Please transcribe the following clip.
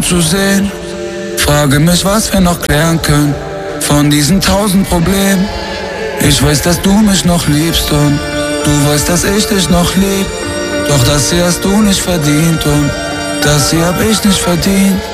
Augen zu sehen. Frage mich, was wir noch klären können von diesen 1000 Problemen. Ich weiß, dass du mich noch liebst und du weißt, dass ich dich noch lieb. Doch das hier hast du nicht verdient und das hier hab ich nicht verdient.